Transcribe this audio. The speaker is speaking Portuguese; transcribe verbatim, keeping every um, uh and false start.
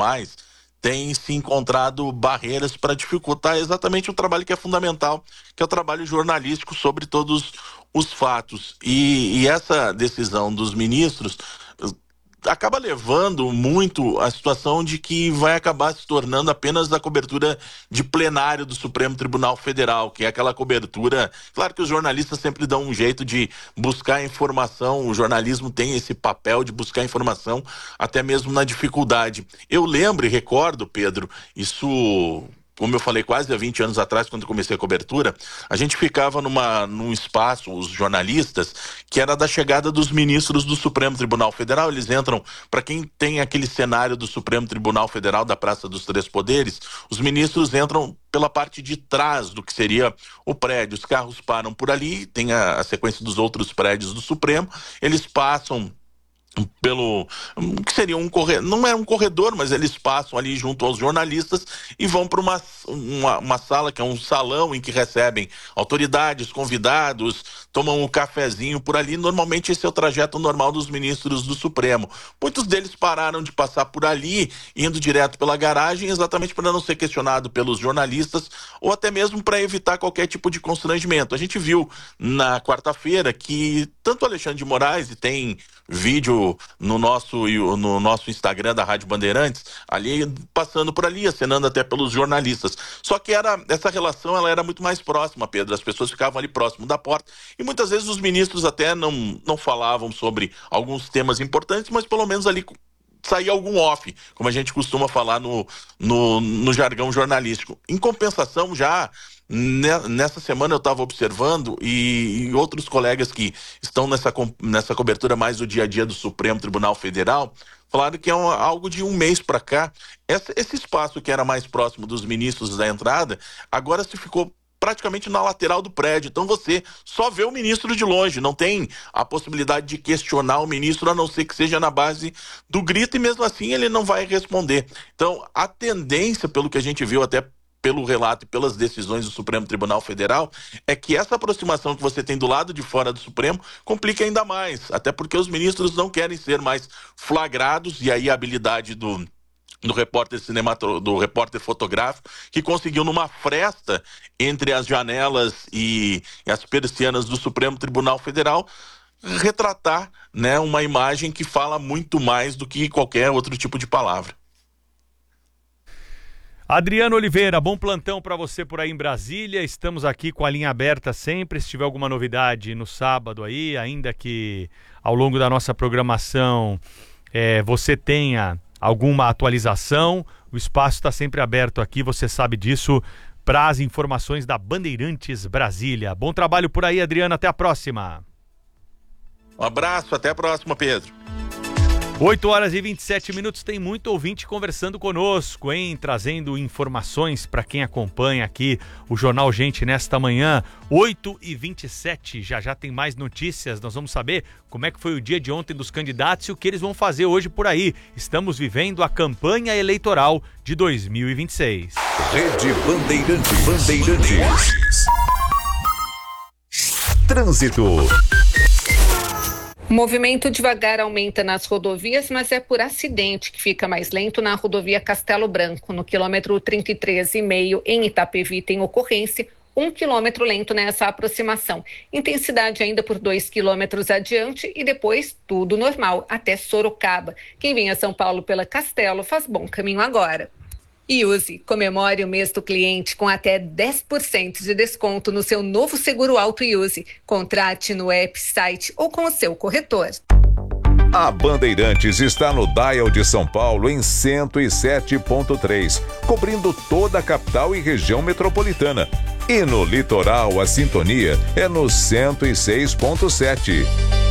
mais, tem se encontrado barreiras para dificultar exatamente o trabalho que é fundamental, que é o trabalho jornalístico sobre todos os fatos. E, e essa decisão dos ministros acaba levando muito a situação de que vai acabar se tornando apenas a cobertura de plenário do Supremo Tribunal Federal, que é aquela cobertura... Claro que os jornalistas sempre dão um jeito de buscar informação, o jornalismo tem esse papel de buscar informação até mesmo na dificuldade. Eu lembro e recordo, Pedro, isso... Como eu falei, quase há vinte anos atrás, quando eu comecei a cobertura, a gente ficava numa, num espaço, os jornalistas, que era da chegada dos ministros do Supremo Tribunal Federal. Eles entram, para quem tem aquele cenário do Supremo Tribunal Federal, da Praça dos Três Poderes, os ministros entram pela parte de trás do que seria o prédio. Os carros param por ali, tem a, a sequência dos outros prédios do Supremo, eles passam pelo que seria um corredor, não é um corredor, mas eles passam ali junto aos jornalistas e vão para uma, uma, uma sala que é um salão em que recebem autoridades, convidados, tomam um cafezinho por ali. Normalmente esse é o trajeto normal dos ministros do Supremo. Muitos deles pararam de passar por ali, indo direto pela garagem, exatamente para não ser questionado pelos jornalistas ou até mesmo para evitar qualquer tipo de constrangimento. A gente viu na quarta-feira que tanto Alexandre de Moraes, e tem vídeo no nosso, no nosso Instagram da Rádio Bandeirantes, ali passando por ali, acenando até pelos jornalistas. Só que era, essa relação ela era muito mais próxima, Pedro. As pessoas ficavam ali próximo da porta e muitas vezes os ministros até não, não falavam sobre alguns temas importantes, mas pelo menos ali saía algum off, como a gente costuma falar no, no, no jargão jornalístico. Em compensação, já nessa semana eu estava observando e, e outros colegas que estão nessa, nessa cobertura mais do dia a dia do Supremo Tribunal Federal falaram que é um, algo de um mês para cá, essa, esse espaço que era mais próximo dos ministros da entrada, agora se ficou praticamente na lateral do prédio. Então você só vê o ministro de longe, não tem a possibilidade de questionar o ministro, a não ser que seja na base do grito, e mesmo assim ele não vai responder. Então a tendência, pelo que a gente viu até pelo relato e pelas decisões do Supremo Tribunal Federal, é que essa aproximação que você tem do lado de fora do Supremo complica ainda mais, até porque os ministros não querem ser mais flagrados, e aí a habilidade do do repórter cinemato, do repórter fotográfico, que conseguiu numa fresta entre as janelas e, e as persianas do Supremo Tribunal Federal retratar, né, uma imagem que fala muito mais do que qualquer outro tipo de palavra. Adriano Oliveira, bom plantão para você por aí em Brasília. Estamos aqui com a linha aberta sempre. Se tiver alguma novidade no sábado aí, ainda que ao longo da nossa programação é, você tenha alguma atualização, o espaço está sempre aberto aqui, você sabe disso, para as informações da Bandeirantes Brasília. Bom trabalho por aí, Adriano, até a próxima. Um abraço, até a próxima, Pedro. oito horas e vinte e sete minutos, tem muito ouvinte conversando conosco, hein? Trazendo informações para quem acompanha aqui o Jornal Gente nesta manhã. oito e vinte e sete, já já tem mais notícias, nós vamos saber como é que foi o dia de ontem dos candidatos e o que eles vão fazer hoje por aí. Estamos vivendo a campanha eleitoral de dois mil e vinte e seis. Rede Bandeirantes. Bandeirantes. Trânsito. O movimento devagar aumenta nas rodovias, mas é por acidente que fica mais lento na rodovia Castelo Branco. No quilômetro trinta e três e meio, em Itapevi, tem ocorrência, um quilômetro lento nessa aproximação. Intensidade ainda por dois quilômetros adiante e depois tudo normal, até Sorocaba. Quem vem a São Paulo pela Castelo faz bom caminho agora. Iuse, comemore o mês do cliente com até dez por cento de desconto no seu novo seguro Auto Iuse. Contrate no app, site ou com o seu corretor. A Bandeirantes está no Dial de São Paulo em cento e sete ponto três, cobrindo toda a capital e região metropolitana. E no litoral, a sintonia é no cento e seis ponto sete.